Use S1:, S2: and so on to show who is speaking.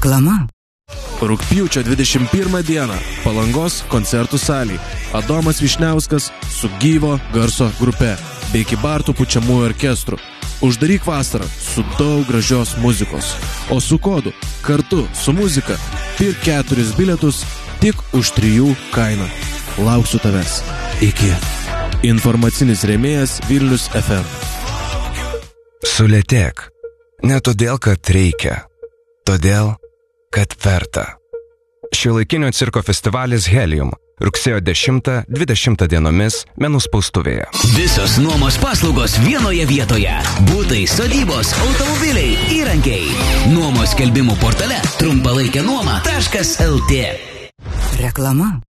S1: Reklama.
S2: Rugpjūčio 21 dieną Palangos koncertų salėje Adomas Vyšniauskas su gyvo garso grupe bei Kybartų pučiamųjų orkestru. Uždaryk vasarą su daug gražios muzikos. O su kodu kartu su muzika pirk 4 bilietus tik už 3 kainą. Lauksiu tavęs. Iki. Informacinis rėmėjas Vilnius FM.
S3: Sulėtėk. Ne todėl, kad reikia. Todėl, kad verta. Šiuolaikinio cirko festivalis Helium. Rugsėjo 10-20 dienomis Menų spaustuvėje.
S4: Visos nuomos paslaugos vienoje vietoje. Butai, sodybos, automobiliai, įrankiai. Nuomos skelbimų portale trumpalaikianuoma.lt.
S1: Reklama.